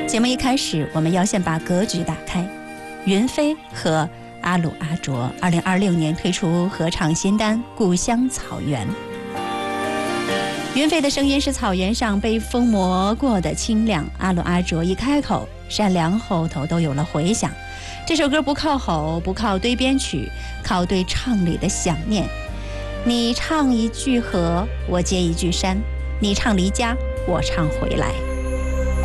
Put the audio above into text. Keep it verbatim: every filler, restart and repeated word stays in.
节目一开始，我们要先把格局打开。云飞和阿鲁阿卓二零二六年推出合唱新单《故乡草原》。云飞的声音是草原上被风磨过的清亮，阿鲁阿卓一开口，善良后头都有了回响。这首歌不靠吼，不靠对编曲，靠对唱里的想念。你唱一句河，我接一句山；你唱离家，我唱回来。